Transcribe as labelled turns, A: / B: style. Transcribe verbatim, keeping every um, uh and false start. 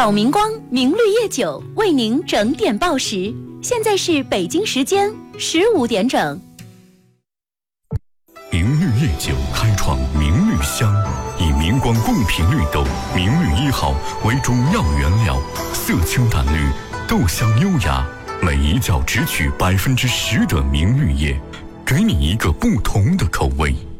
A: 找明光明绿叶酒为您整点报时，现在是北京时间十五点整。
B: 明绿叶酒开创明绿香，以明光贡品绿豆明绿一号为中药原料，色清淡绿，豆香优雅，每一角只取百分之十的明绿叶，给你一个不同的口味。